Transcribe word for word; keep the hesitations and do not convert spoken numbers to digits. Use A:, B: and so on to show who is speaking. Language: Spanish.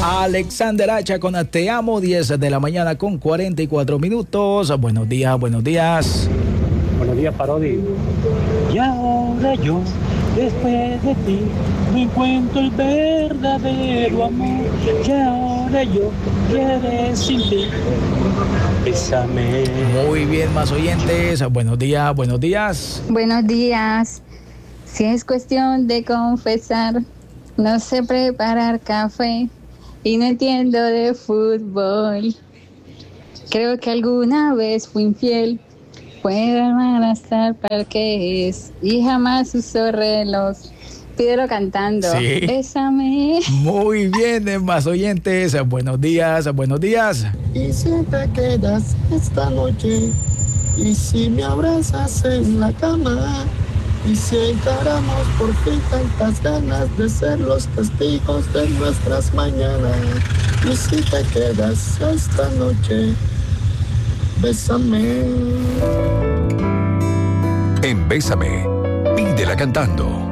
A: Alexander Hacha con Te Amo, diez de la mañana con cuarenta y cuatro minutos. Buenos días, buenos días.
B: Buenos días, Parodi. Y ahora yo, después de ti, me encuentro el verdadero amor. Y ahora yo quedé sin ti. Bésame.
A: Muy bien, más oyentes. Buenos días, buenos días.
C: Buenos días. Si es cuestión de confesar, no sé preparar café y no entiendo de fútbol. Creo que alguna vez fui infiel. Puedo embarazar para qué es y jamás uso reloj. Pídelo cantando.
A: Sí.
C: Bésame.
A: Muy bien, más oyentes. Buenos días, buenos días.
D: Y si te quedas esta noche, y si me abrazas en la cama, y si encaramos por fin tantas ganas de ser los testigos de nuestras mañanas, y si te quedas esta noche, bésame.
E: En Bésame, pídela cantando.